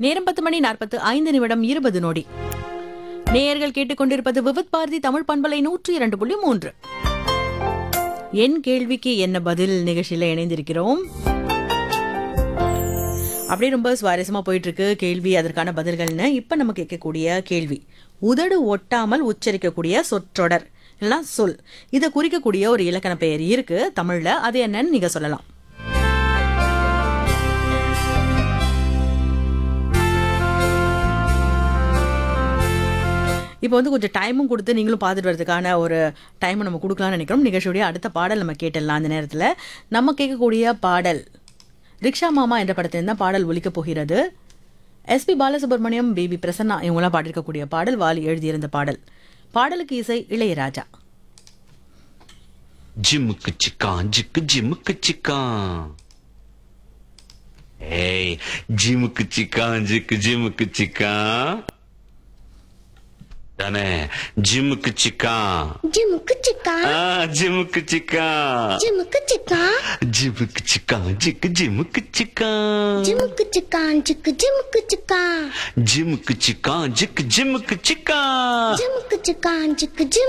நேரம் 10:45 நொடி. நேயர்கள் கேட்டுக்கொண்டிருப்பது விவித் பாரதி தமிழ் பண்பலை 102.3. என் கேள்விக்கு என்ன பதில் நிகழ்ச்சியில இணைந்திருக்கிறோம். அப்படியே ரொம்ப சுவாரஸ்யமா போயிட்டு இருக்கு கேள்வி, அதற்கான பதில்கள்னு. இப்ப நம்ம கேட்கக்கூடிய கேள்வி, உதடு ஒட்டாமல் உச்சரிக்கக்கூடிய சொற்றொடர் இல்லைன்னா சொல், இதை குறிக்கக்கூடிய ஒரு இலக்கண பெயர் இருக்கு தமிழ்ல, அது என்னன்னு நீங்க சொல்லலாம். இப்போ கொஞ்சம் டைமும் கொடுத்து நீங்களும் பார்த்துட்டு வரதுக்கான ஒரு டைமை நம்ம கொடுக்கலாம்னு நினைக்கிறோம். நிகழ்ச்சியுடைய அடுத்த பாடல் நம்ம கேட்டுடலாம். அந்த நேரத்தில் நம்ம கேட்கக்கூடிய பாடல் ரிக்ஷா மாமா என்ற படத்திலிருந்து தான் பாடல் ஒலிக்கப் போகிறது. எஸ்பி பாலசுப்ரமணியம், பேபி பிரசன்னா இவங்களாம் பாடிருக்கக்கூடிய பாடல், வாலி எழுதியிருந்த பாடல். பாடலுக்கு இசை இளையராஜா. ஜிமுக்கு சிக்கான் ஜிக்கு ஜிமுக்கு சிக்கான், ஏய் ஜிமுக்கு சிக்கான் ஜிக்கு ஜிமுக்கு சிக்கான் தானே, ஜிமுக்கு சிக்கான் ஜிமுக்கு சிக்கா ஜிமுக்கு சிக்கான் ஜிமுக்கு சிக்கா ஜிமுக்கு சிக்கான் ஜிக்கு ஜிமுக்கு சிக்கான் ஜிமுக்கு சிக்கான் ஜிக்கு ஜிமுக்கு சிக்கா ஜிமுக்கு சிக்கான் ஜிக்கு ஜிமுக்கு சிக்கான் ஜிமுக்கு சிக்கான் ஜிக்கு ஜிமுக்கு